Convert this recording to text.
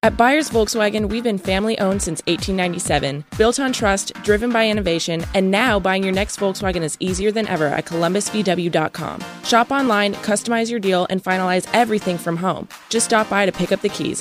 At Byers Volkswagen, we've been family-owned since 1897, built on trust, driven by innovation, and now buying your next Volkswagen is easier than ever at columbusvw.com. Shop online, customize your deal, and finalize everything from home. Just stop by to pick up the keys.